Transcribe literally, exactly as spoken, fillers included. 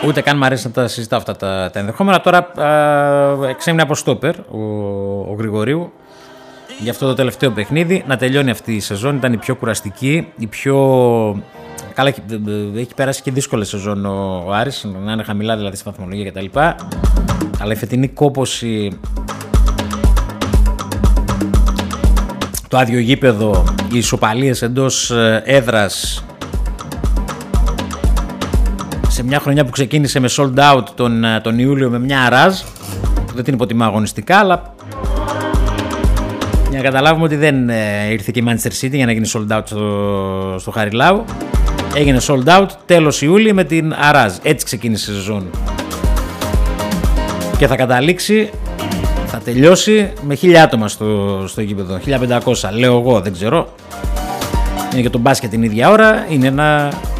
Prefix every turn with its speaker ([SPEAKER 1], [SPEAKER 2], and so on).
[SPEAKER 1] Ούτε καν μου αρέσει να τα συζητάω αυτά τα, τα ενδεχόμενα. Τώρα εξέμεινε από στόπερ ο, ο Γρηγορίου για αυτό το τελευταίο παιχνίδι. Να τελειώνει αυτή η σεζόν. Ήταν η πιο κουραστική, η πιο... Καλά, έχει πέρασει και δύσκολη σεζόν ο, ο Άρης, να είναι χαμηλά δηλαδή στη βαθμολογία κτλ. Αλλά η φετινή κόπωση, το άδειο γήπεδο, οι ισοπαλίες εντός έδρας, σε μια χρονιά που ξεκίνησε με sold out τον, τον Ιούλιο με μια αράζ, δεν την υποτιμά αγωνιστικά, αλλά για να καταλάβουμε ότι δεν ε, ήρθε και η Manchester City για να γίνει sold out στο, στο Χαριλάου. Έγινε sold out τέλος Ιούλη με την αράζ. Έτσι ξεκίνησε η σεζόν. Και θα καταλήξει, θα τελειώσει με χίλια άτομα στο, στο γήπεδο. χίλια πεντακόσια λέω εγώ, δεν ξέρω. Είναι και το μπάσκετ την ίδια ώρα. Είναι ένα